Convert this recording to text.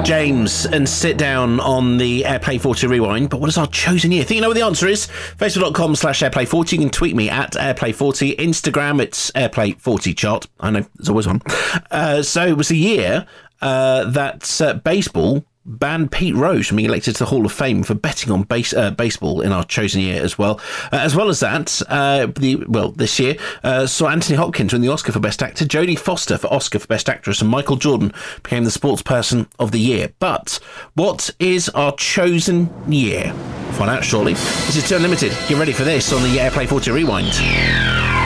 James and sit down on the Airplay 40 Rewind. But what is our chosen year? Think you know what the answer is? Facebook.com/Airplay40. You can tweet me at Airplay40. Instagram, it's Airplay40 chart. I know, there's always one. So it was a year that baseball banned Pete Rose from being elected to the Hall of Fame for betting on baseball in our chosen year as well. As well as that, this year saw Anthony Hopkins win the Oscar for Best Actor, Jodie Foster for Oscar for Best Actress, and Michael Jordan became the Sports Person of the Year. But what is our chosen year? Find out shortly. This is Too Unlimited. Get ready for this on the Airplay 40 Rewind.